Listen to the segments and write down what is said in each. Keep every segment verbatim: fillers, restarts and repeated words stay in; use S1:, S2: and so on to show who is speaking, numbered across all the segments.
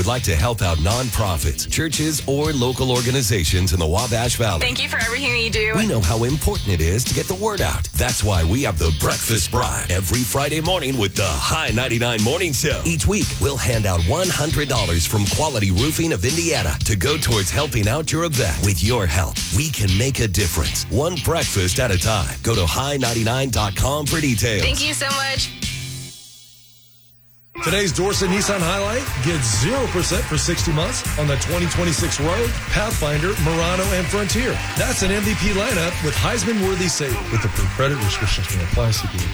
S1: like to help out nonprofits, churches, or local organizations in the Wabash Valley.
S2: Thank you for everything that you do.
S1: We know how important it is to get the word out. That's why we have the Breakfast Bribe every Friday morning with the High ninety-nine Morning Show. Each week, we'll hand out one hundred dollars from Quality Roofing of Indiana to go towards helping out your event. With your help, we can make a difference, one breakfast at a time. Go to high ninety-nine dot com for details.
S2: Thank you so much.
S3: Today's Dorset Nissan Highlight gets zero percent for sixty months on the twenty twenty-six Rogue, Pathfinder, Murano, and Frontier. That's an M V P lineup with Heisman-worthy savings. With approved credit restrictions can apply. C P.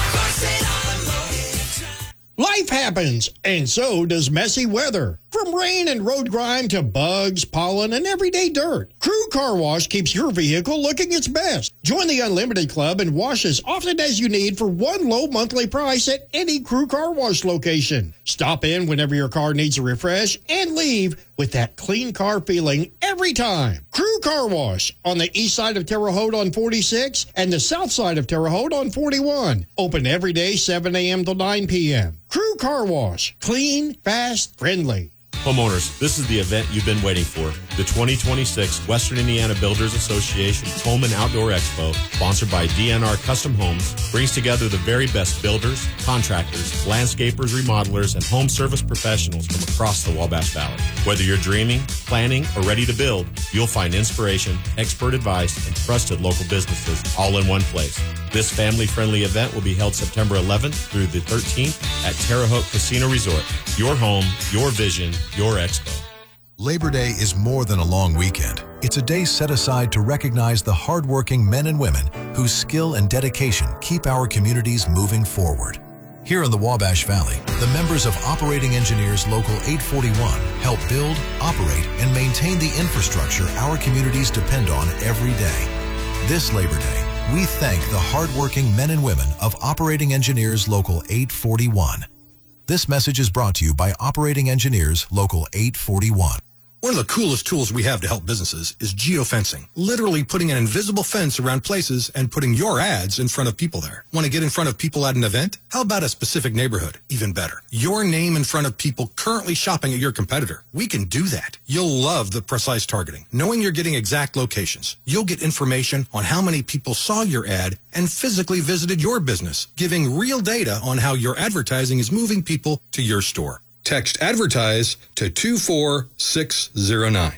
S4: Life happens, and so does messy weather. From rain and road grime to bugs, pollen, and everyday dirt, Crew Car Wash keeps your vehicle looking its best. Join the Unlimited Club and wash as often as you need for one low monthly price at any Crew Car Wash location. Stop in whenever your car needs a refresh and leave with that clean car feeling every time. Crew Car Wash on the east side of Terre Haute on forty-six and the south side of Terre Haute on forty-one. Open every day seven a.m. to nine p.m. Crew Car Wash. Clean, fast, friendly.
S5: Homeowners, this is the event you've been waiting for. The twenty twenty-six Western Indiana Builders Association Home and Outdoor Expo, sponsored by D N R Custom Homes, brings together the very best builders, contractors, landscapers, remodelers, and home service professionals from across the Wabash Valley. Whether you're dreaming, planning, or ready to build, you'll find inspiration, expert advice, and trusted local businesses all in one place. This family-friendly event will be held September eleventh through the thirteenth at Terre Haute Casino Resort. Your home, your vision, your expo.
S6: Labor Day is more than a long weekend. It's a day set aside to recognize the hardworking men and women whose skill and dedication keep our communities moving forward. Here in the Wabash Valley, the members of Operating Engineers Local eight forty-one help build, operate, and maintain the infrastructure our communities depend on every day. This Labor Day, we thank the hardworking men and women of Operating Engineers Local eight forty-one. This message is brought to you by Operating Engineers Local eight forty-one.
S7: One of the coolest tools we have to help businesses is geofencing. Literally putting an invisible fence around places and putting your ads in front of people there. Want to get in front of people at an event? How about a specific neighborhood? Even better. Your name in front of people currently shopping at your competitor. We can do that. You'll love the precise targeting. Knowing you're getting exact locations. You'll get information on how many people saw your ad and physically visited your business, giving real data on how your advertising is moving people to your store. Text ADVERTISE to two four six zero nine.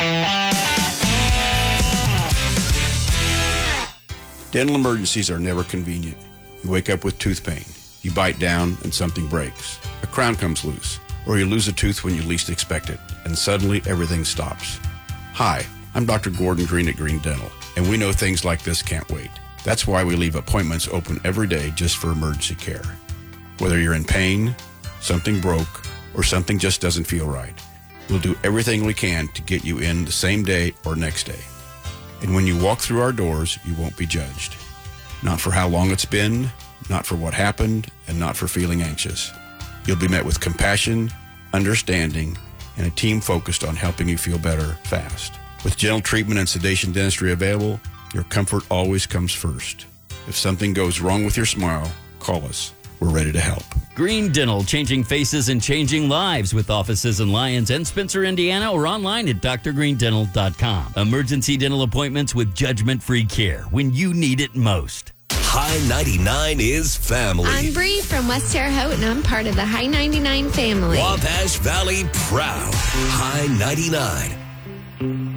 S8: Dental emergencies are never convenient. You wake up with tooth pain. You bite down and something breaks. A crown comes loose. Or you lose a tooth when you least expect it. And suddenly everything stops. Hi, I'm Doctor Gordon Green at Green Dental. And we know things like this can't wait. That's why we leave appointments open every day just for emergency care. Whether you're in pain, something broke, or something just doesn't feel right, we'll do everything we can to get you in the same day or next day. And when you walk through our doors, you won't be judged. Not for how long it's been, not for what happened, and not for feeling anxious. You'll be met with compassion, understanding, and a team focused on helping you feel better fast. With gentle treatment and sedation dentistry available, your comfort always comes first. If something goes wrong with your smile, call us. We're ready to help.
S9: Green Dental, changing faces and changing lives, with offices in Lyons and Spencer, Indiana, or online at d r green dental dot com. Emergency dental appointments with judgment-free care when you need it most.
S1: High ninety-nine is family.
S10: I'm Bree from West Terre Haute, and I'm part of the High ninety-nine family.
S1: Wabash Valley proud. High ninety-nine.